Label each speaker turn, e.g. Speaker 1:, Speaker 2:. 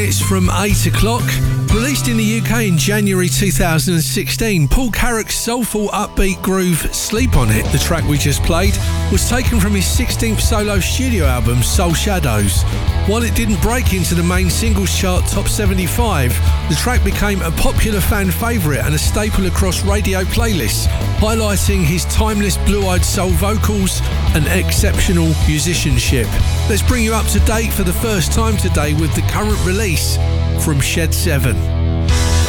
Speaker 1: It's from 8 o'clock. Released in the UK in January 2016, Paul Carrack's soulful upbeat groove Sleep On It, the track we just played, was taken from his 16th solo studio album Soul Shadows. While it didn't break into the main singles chart top 75, the track became a popular fan favourite and a staple across radio playlists, highlighting his timeless blue-eyed soul vocals and exceptional musicianship. Let's bring you up to date for the first time today with the current release from Shed 7.